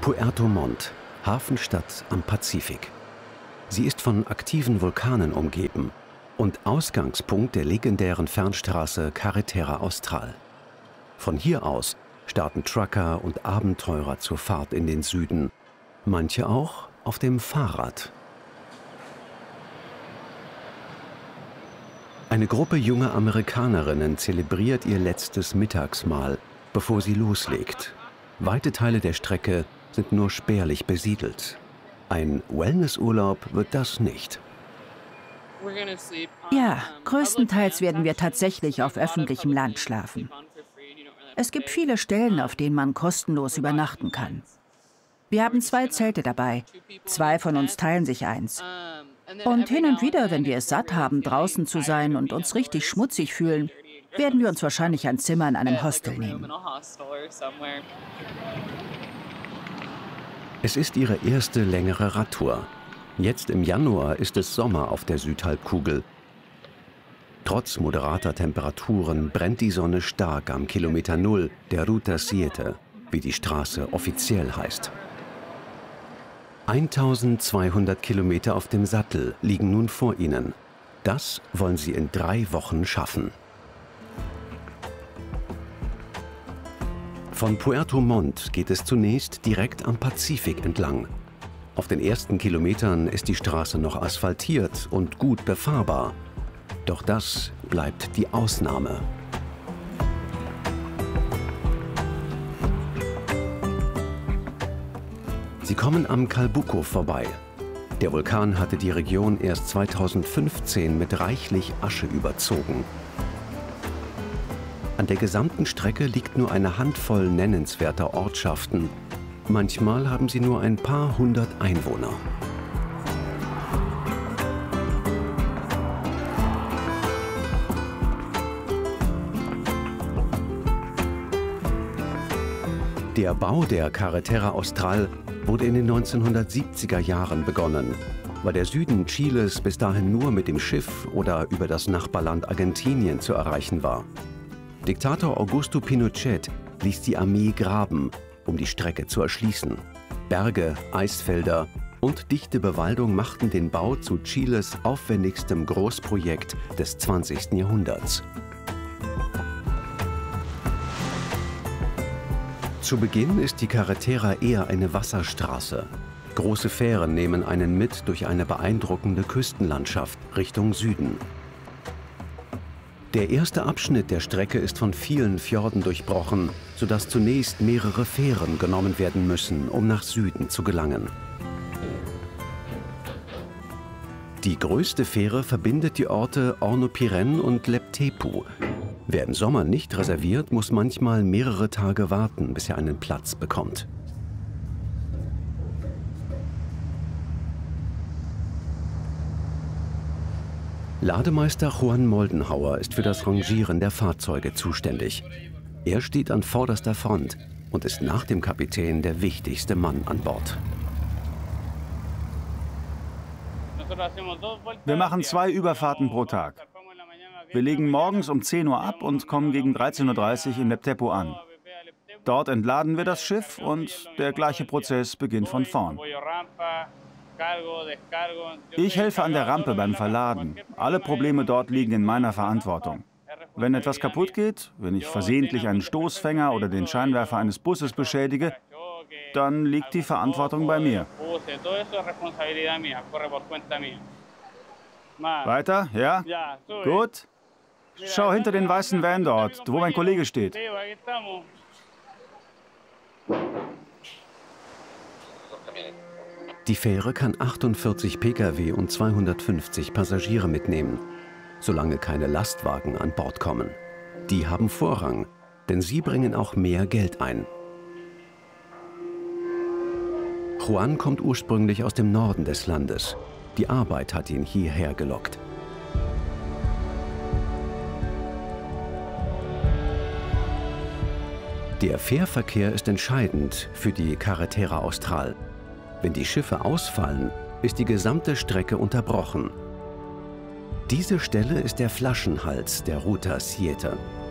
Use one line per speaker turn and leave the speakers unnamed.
Puerto Montt, Hafenstadt am Pazifik. Sie ist von aktiven Vulkanen umgeben und Ausgangspunkt der legendären Fernstraße Carretera Austral. Von hier aus starten Trucker und Abenteurer zur Fahrt in den Süden, manche auch auf dem Fahrrad. Eine Gruppe junger Amerikanerinnen zelebriert ihr letztes Mittagsmahl, bevor sie loslegt. Weite Teile der Strecke sind nur spärlich besiedelt. Ein Wellnessurlaub wird das nicht.
Ja, größtenteils werden wir tatsächlich auf öffentlichem Land schlafen. Es gibt viele Stellen, auf denen man kostenlos übernachten kann. Wir haben 2 Zelte dabei. 2 von uns teilen sich eins. Und hin und wieder, wenn wir es satt haben, draußen zu sein und uns richtig schmutzig fühlen, werden wir uns wahrscheinlich ein Zimmer in einem Hostel nehmen.
Es ist ihre erste längere Radtour. Jetzt im Januar ist es Sommer auf der Südhalbkugel. Trotz moderater Temperaturen brennt die Sonne stark am Kilometer Null der Ruta 7, wie die Straße offiziell heißt. 1200 Kilometer auf dem Sattel liegen nun vor ihnen. Das wollen sie in 3 Wochen schaffen. Von Puerto Montt geht es zunächst direkt am Pazifik entlang. Auf den ersten Kilometern ist die Straße noch asphaltiert und gut befahrbar. Doch das bleibt die Ausnahme. Sie kommen am Calbuco vorbei. Der Vulkan hatte die Region erst 2015 mit reichlich Asche überzogen. An der gesamten Strecke liegt nur eine Handvoll nennenswerter Ortschaften. Manchmal haben sie nur ein paar hundert Einwohner. Der Bau der Carretera Austral wurde in den 1970er Jahren begonnen, weil der Süden Chiles bis dahin nur mit dem Schiff oder über das Nachbarland Argentinien zu erreichen war. Diktator Augusto Pinochet ließ die Armee graben, um die Strecke zu erschließen. Berge, Eisfelder und dichte Bewaldung machten den Bau zu Chiles aufwendigstem Großprojekt des 20. Jahrhunderts. Zu Beginn ist die Carretera eher eine Wasserstraße. Große Fähren nehmen einen mit durch eine beeindruckende Küstenlandschaft Richtung Süden. Der erste Abschnitt der Strecke ist von vielen Fjorden durchbrochen, sodass zunächst mehrere Fähren genommen werden müssen, um nach Süden zu gelangen. Die größte Fähre verbindet die Orte Hornopiren und Leptepu. Wer im Sommer nicht reserviert, muss manchmal mehrere Tage warten, bis er einen Platz bekommt. Lademeister Juan Moldenhauer ist für das Rangieren der Fahrzeuge zuständig. Er steht an vorderster Front und ist nach dem Kapitän der wichtigste Mann an Bord.
Wir machen 2 Überfahrten pro Tag. Wir legen morgens um 10 Uhr ab und kommen gegen 13:30 Uhr in Leptepu an. Dort entladen wir das Schiff und der gleiche Prozess beginnt von vorn. Ich helfe an der Rampe beim Verladen. Alle Probleme dort liegen in meiner Verantwortung. Wenn etwas kaputt geht, wenn ich versehentlich einen Stoßfänger oder den Scheinwerfer eines Busses beschädige, dann liegt die Verantwortung bei mir. Weiter? Ja? Gut. Schau hinter den weißen Van dort, wo mein Kollege steht.
Die Fähre kann 48 Pkw und 250 Passagiere mitnehmen, solange keine Lastwagen an Bord kommen. Die haben Vorrang, denn sie bringen auch mehr Geld ein. Juan kommt ursprünglich aus dem Norden des Landes. Die Arbeit hat ihn hierher gelockt. Der Fährverkehr ist entscheidend für die Carretera Austral. Wenn die Schiffe ausfallen, ist die gesamte Strecke unterbrochen. Diese Stelle ist der Flaschenhals der Ruta 7.